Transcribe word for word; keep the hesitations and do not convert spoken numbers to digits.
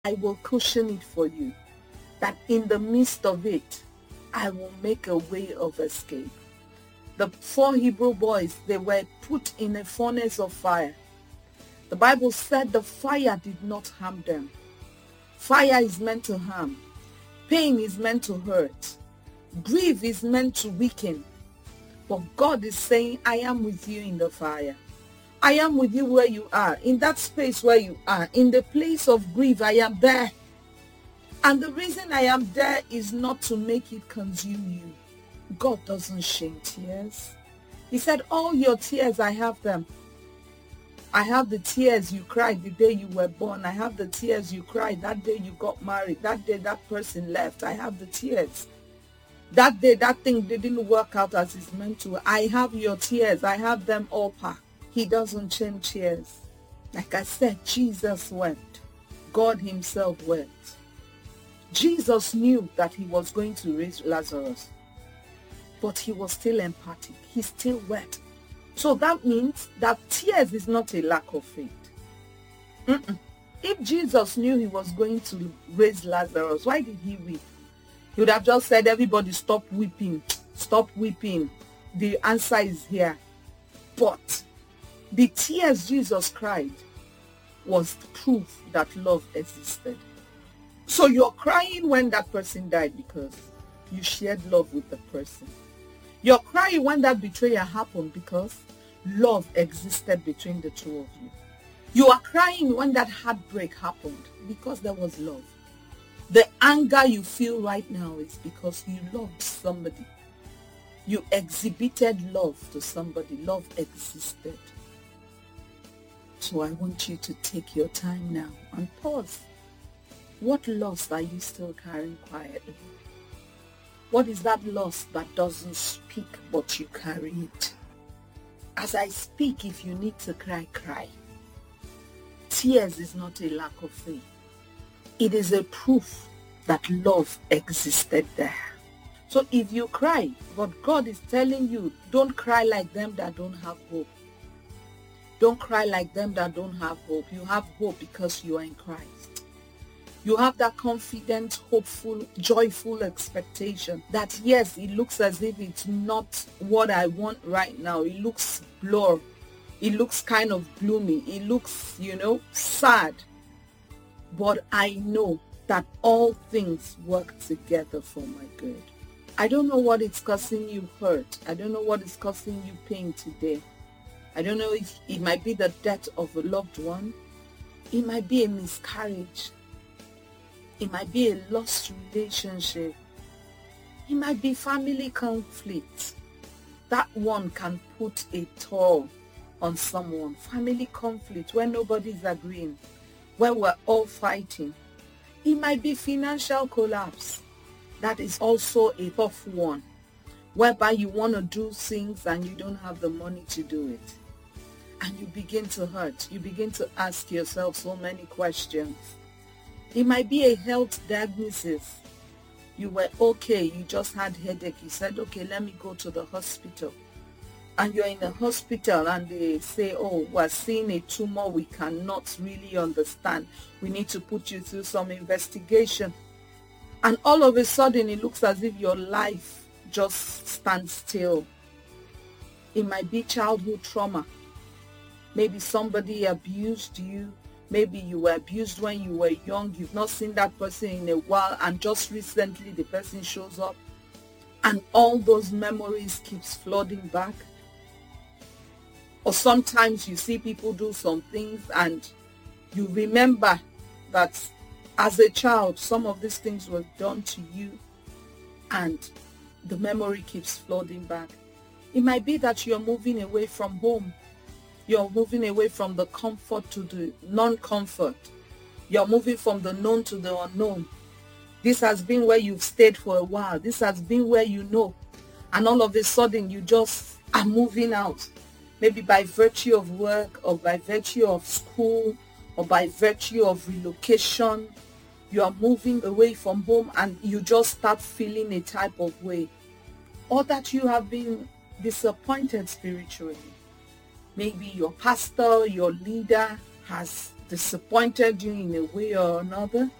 I will cushion it for you, that in the midst of it, I will make a way of escape. The four Hebrew boys, they were put in a furnace of fire. The Bible said the fire did not harm them. Fire is meant to harm. Pain is meant to hurt. Grief is meant to weaken. But God is saying, I am with you in the fire. I am with you where you are, in that space where you are, in the place of grief. I am there. And the reason I am there is not to make it consume you. God doesn't shame tears. He said, all your tears, I have them. I have the tears you cried the day you were born. I have the tears you cried that day you got married. That day that person left. I have the tears. That day that thing didn't work out as it's meant to. I have your tears. I have them all packed. He doesn't shame tears. Like I said, Jesus wept. God himself wept. Jesus knew that he was going to raise Lazarus, but he was still empathic. He still wept. So that means that tears is not a lack of faith. Mm-mm. If Jesus knew he was going to raise Lazarus, why did he weep? He would have just said, everybody stop weeping. Stop weeping. The answer is here. But the tears Jesus cried was proof that love existed. So you're crying when that person died because you shared love with the person. You're crying when that betrayal happened because love existed between the two of you. You are crying when that heartbreak happened because there was love. The anger you feel right now is because you loved somebody. You exhibited love to somebody. Love existed. So I want you to take your time now and pause. What loss are you still carrying quietly? What is that loss that doesn't speak but you carry it? As I speak, if you need to cry, cry. Tears is not a lack of faith. It is a proof that love existed there. So if you cry, but God is telling you, don't cry like them that don't have hope. Don't cry like them that don't have hope. You have hope because you are in Christ. You have that confident, hopeful, joyful expectation that yes, it looks as if it's not what I want right now. It looks blurred. It looks kind of gloomy. It looks, you know, sad. But I know that all things work together for my good. I don't know what is causing you hurt. I don't know what is causing you pain today. I don't know if it might be the death of a loved one. It might be a miscarriage. It might be a lost relationship. It might be family conflict. That one can put a toll on someone. Family conflict where nobody's agreeing, where we're all fighting. It might be financial collapse. That is also a tough one, whereby you want to do things and you don't have the money to do it. And you begin to hurt. You begin to ask yourself so many questions. It might be a health diagnosis. You were okay, you just had headache. You said, okay, let me go to the hospital. And you're in the hospital and they say, oh, we're seeing a tumor we cannot really understand. We need to put you through some investigation. And all of a sudden, it looks as if your life just stands still. It might be childhood trauma. Maybe somebody abused you. Maybe you were abused when you were young. You've not seen that person in a while. And just recently, the person shows up. And all those memories keeps flooding back. Or sometimes you see people do some things and you remember that as a child, some of these things were done to you and the memory keeps flooding back. It might be that you're moving away from home. You're moving away from the comfort to the non-comfort. You're moving from the known to the unknown. This has been where you've stayed for a while. This has been where you know. And all of a sudden, you just are moving out. Maybe by virtue of work or by virtue of school or by virtue of relocation. You are moving away from home and you just start feeling a type of way. Or that you have been disappointed spiritually. Maybe your pastor, your leader has disappointed you in a way or another,